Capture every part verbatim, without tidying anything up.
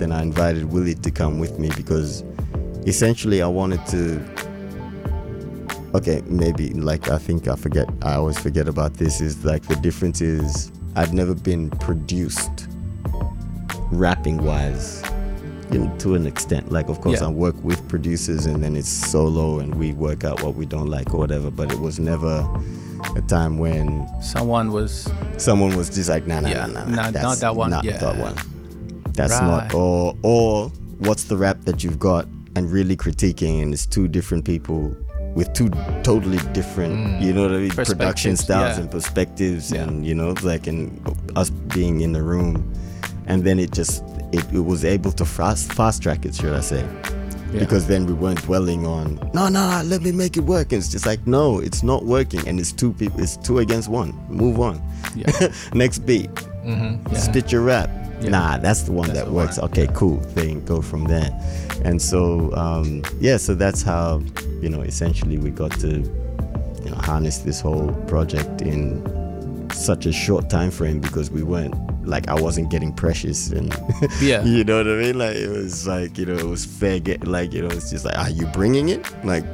and I invited Willie to come with me because essentially I wanted to. Okay, maybe like I think I forget. I always forget about this. Is like the difference is I'd never been produced rapping wise. In, to an extent, like of course yeah. I work with producers and then it's solo and we work out what we don't like or whatever, but it was never a time when someone was someone was just like nah nah yeah, nah, nah, nah nah not that one not yeah. that one that's right. not or or what's the rap that you've got and really critiquing and it's two different people with two totally different mm. you know what I mean production styles yeah. and perspectives yeah. and you know like and us being in the room and then it just It, it was able to fast fast track it, should I say? Yeah. Because then we weren't dwelling on no, no, no, let me make it work. And it's just like no, it's not working, and it's two people, it's two against one. Move on. Yeah. Next beat, mm-hmm. yeah. spit your rap. Yeah. Nah, that's the one that's that the works. One. Okay, cool. Thing go from there. And so um, yeah, so that's how you know essentially we got to you know harness this whole project in such a short time frame because we weren't. Like I wasn't getting precious and yeah you know what I mean like it was like you know it was fair get like you know it's just like are you bringing it like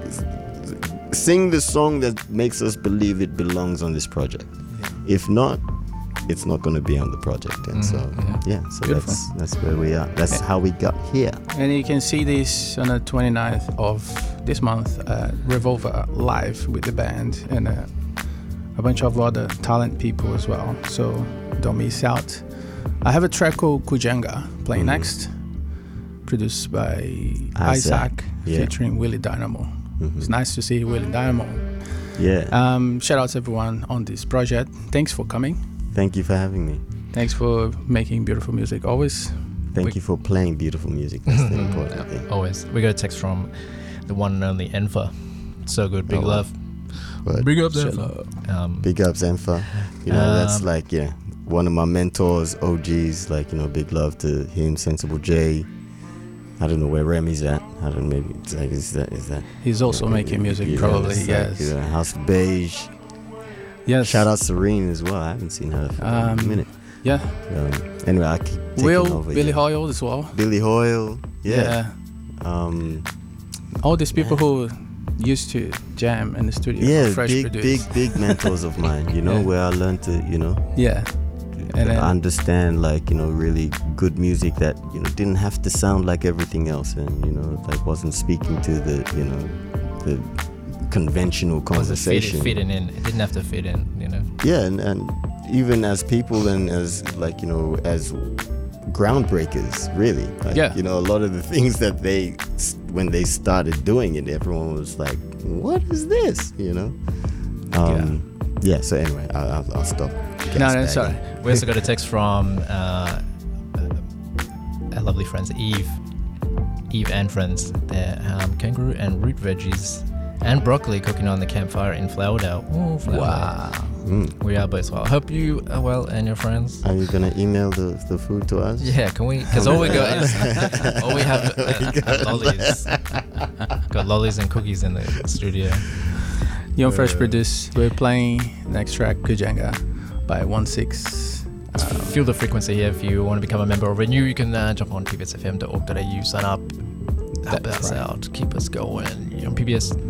sing the song that makes us believe it belongs on this project yeah. If not it's not going to be on the project and mm-hmm. so yeah, yeah so Beautiful. that's that's where we are that's yeah. how we got here and you can see this on the twenty-ninth of this month uh, Revolver live with the band and uh, a bunch of other talent people as well so don't miss out. I have a track called Kujenga playing mm-hmm. next, produced by Isaac, Isaac yeah. featuring Willie Dynamo. Mm-hmm. It's nice to see Willie Dynamo. Yeah. Um, shout out to everyone on this project. Thanks for coming. Thank you for having me. Thanks for making beautiful music always. Thank we- you for playing beautiful music. That's the important thing. Always. We got a text from the one and only Enfa. So good. Big oh, love. What? Big ups, Enfa. Um, Big ups, Enfa. You know, um, that's like, yeah. One of my mentors, O Gs, like, you know, big love to him, Sensible J. I don't know where Remy's at. I don't know, maybe, it's like, is that, is that? He's also you know, making music, yeah, probably, yes. Like, you know, House of Beige. Yes. Shout out Serene as well. I haven't seen her for um, a minute. Yeah. Um, anyway, I keep taking Will, over. Billy yeah. Hoyle as well. Billy Hoyle, yeah. yeah. Um, All these people yeah. who used to jam in the studio. Yeah, fresh big, produced. big, big mentors of mine, you know, yeah. where I learned to, you know. Yeah. And then, understand like you know really good music that you know didn't have to sound like everything else and you know like wasn't speaking to the you know the conventional conversation. Wasn't fit, fitting in. It didn't have to fit in, you know. Yeah, and, and even as people and as like you know as groundbreakers, really. Like, yeah. You know, a lot of the things that they when they started doing it, everyone was like, "What is this?" You know. Um, yeah. yeah. So anyway, I'll, I'll, I'll stop. No, no, sorry. We also got a text from uh, our lovely friends Eve, Eve and friends. They're um, kangaroo and root veggies and broccoli cooking on the campfire in Flowerdale. Oh, Flowerdale. Wow. Mm. We are both well. Hope you are well and your friends. Are you gonna email the, the food to us? Yeah, can we? Because all we got is all we have uh, are lollies. Got lollies and cookies in the studio. Young Fresh produced. We're playing next track Kujenga by one six. Uh, Feel the frequency here. If you want to become a member or renew, you can uh, jump on p b s f m dot org dot a u, sign up, help us right. out, keep us going. You're on P B S